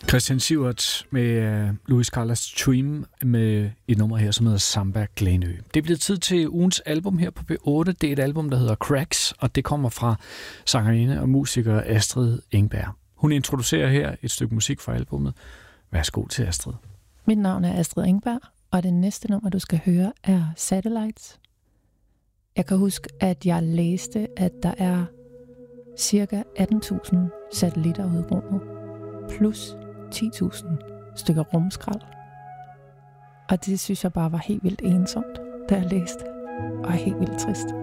Christian Sivert med Luis Carlos Chuim med et nummer her, som hedder Samba Glenø. Det er blevet tid til ugens album her på P8. Det er et album, der hedder Cracks, og det kommer fra sangerinde og musiker Astrid Engberg. Hun introducerer her et stykke musik fra albumet. Værsgo til Astrid. Mit navn er Astrid Engberg, og det næste nummer, du skal høre, er Satellites. Jeg kan huske, at jeg læste, at der er cirka 18.000 satellitter ude i rummet, plus 10.000 stykker rumskrald. Og det synes jeg bare var helt vildt ensomt, da jeg læste, og helt vildt trist.